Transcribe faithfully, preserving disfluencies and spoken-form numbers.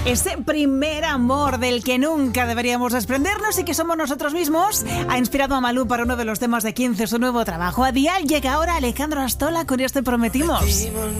Ese primer amor del que nunca deberíamos desprendernos y que somos nosotros mismos ha inspirado a Malú para uno de los temas de quince, su nuevo trabajo. A Dial llega ahora Alejandro Astola con Este Prometimos.